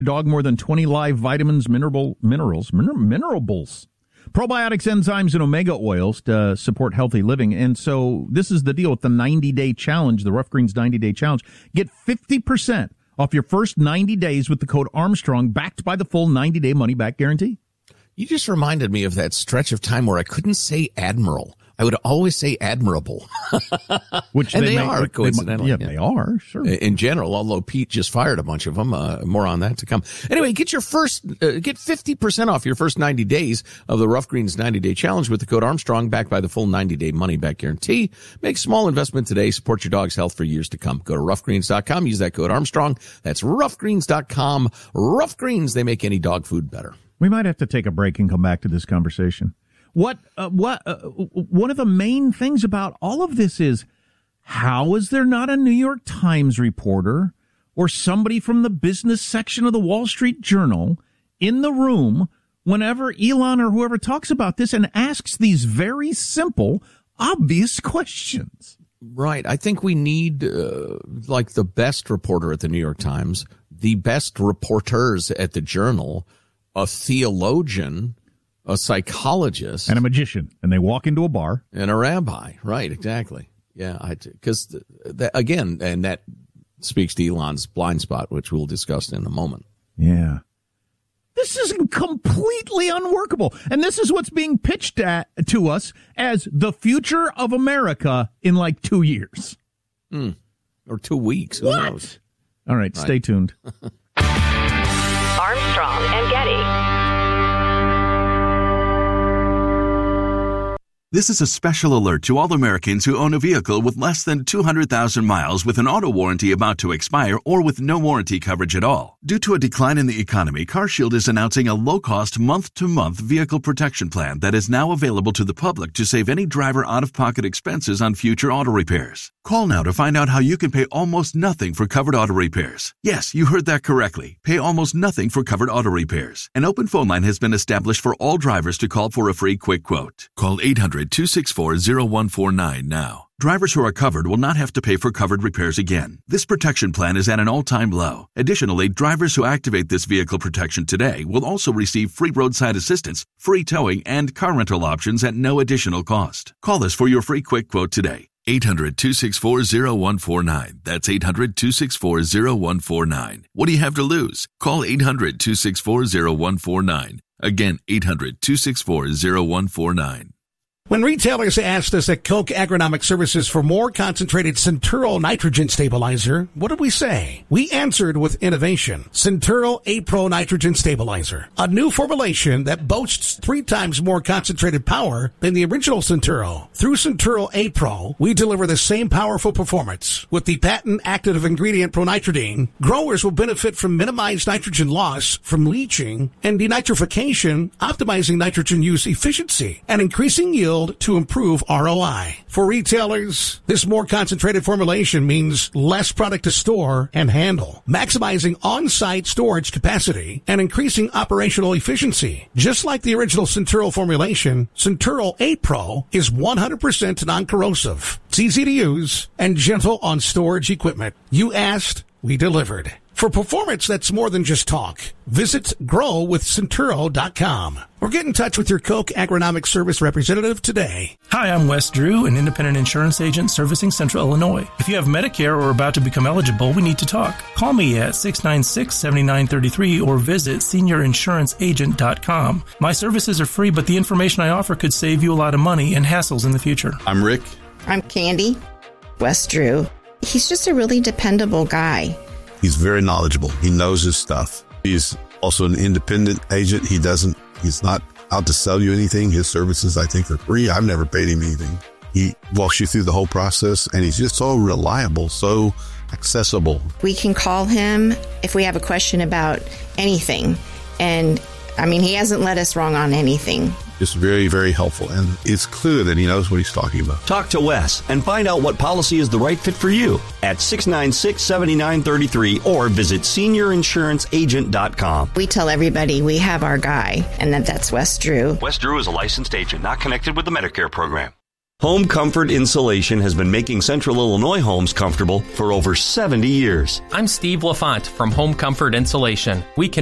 Dog more than 20 live vitamins, minerables. Probiotics, enzymes, and omega oils to support healthy living. And so this is the deal with the 90-day challenge, the Rough Greens 90-day challenge. Get 50% off your first 90 days with the code Armstrong, backed by the full 90-day money-back guarantee. You just reminded me of that stretch of time where I couldn't say admiral. I would always say admirable. Which and they are, coincidentally. They are, sure. In general, although Pete just fired a bunch of them. More on that to come. Anyway, get 50% off your first 90 days of the Rough Greens 90-day challenge with the code Armstrong, backed by the full 90-day money-back guarantee. Make small investment today. Support your dog's health for years to come. Go to roughgreens.com. Use that code Armstrong. That's roughgreens.com. Rough Greens, they make any dog food better. We might have to take a break and come back to this conversation. One of the main things about all of this is, how is there not a New York Times reporter or somebody from the business section of the Wall Street Journal in the room whenever Elon or whoever talks about this and asks these very simple, obvious questions? Right. I think we need like the best reporter at the New York Times, the best reporters at the Journal, a theologian, a psychologist, and a magician, and they walk into a bar, and a rabbi. Right, exactly. Yeah, because again, and that speaks to Elon's blind spot, which we'll discuss in a moment. Yeah, this is completely unworkable, and this is what's being pitched to us as the future of America in like 2 years, or 2 weeks. Who knows? All right, stay tuned. Armstrong and Getty. This is a special alert to all Americans who own a vehicle with less than 200,000 miles with an auto warranty about to expire or with no warranty coverage at all. Due to a decline in the economy, CarShield is announcing a low-cost month-to-month vehicle protection plan that is now available to the public to save any driver out-of-pocket expenses on future auto repairs. Call now to find out how you can pay almost nothing for covered auto repairs. Yes, you heard that correctly. Pay almost nothing for covered auto repairs. An open phone line has been established for all drivers to call for a free quick quote. Call 800-264-0149 now. Drivers who are covered will not have to pay for covered repairs again. This protection plan is at an all-time low. Additionally, drivers who activate this vehicle protection today will also receive free roadside assistance, free towing, and car rental options at no additional cost. Call us for your free quick quote today. 800-264-0149. That's 800-264-0149. What do you have to lose? Call 800-264-0149. Again, 800-264-0149. When retailers asked us at Koch Agronomic Services for more concentrated Centuro nitrogen stabilizer, what did we say? We answered with innovation. Centuro A-Pro nitrogen stabilizer, a new formulation that boasts 3 times more concentrated power than the original Centuro. Through Centuro A-Pro, we deliver the same powerful performance. With the patent active ingredient pronitridine, growers will benefit from minimized nitrogen loss from leaching and denitrification, optimizing nitrogen use efficiency and increasing yield to improve ROI. For retailers, this more concentrated formulation means less product to store and handle, maximizing on-site storage capacity and increasing operational efficiency. Just like the original Centuro formulation, Centuro A-Pro is 100% non-corrosive. It's easy to use and gentle on storage equipment. You asked, we delivered. For performance that's more than just talk, visit growwithcenturo.com or get in touch with your Koch Agronomic Service representative today. Hi, I'm Wes Drew, an independent insurance agent servicing Central Illinois. If you have Medicare or are about to become eligible, we need to talk. Call me at 696-7933 or visit seniorinsuranceagent.com. My services are free, but the information I offer could save you a lot of money and hassles in the future. I'm Rick. I'm Candy. Wes Drew. He's just a really dependable guy. He's very knowledgeable. He knows his stuff. He's also an independent agent. He's not out to sell you anything. His services, I think, are free. I've never paid him anything. He walks you through the whole process, and he's just so reliable, so accessible. We can call him if we have a question about anything. And, he hasn't led us wrong on anything. Just very, very helpful. And it's clear that he knows what he's talking about. Talk to Wes and find out what policy is the right fit for you at 696-7933 or visit seniorinsuranceagent.com. We tell everybody we have our guy and that's Wes Drew. Wes Drew is a licensed agent not connected with the Medicare program. Home Comfort Insulation has been making Central Illinois homes comfortable for over 70 years. I'm Steve LaFont from Home Comfort Insulation. We can